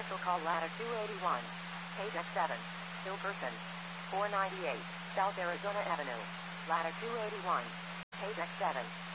Special call ladder 281. Page X7. Still person. 498. South Arizona Avenue. Ladder 281. Page X7.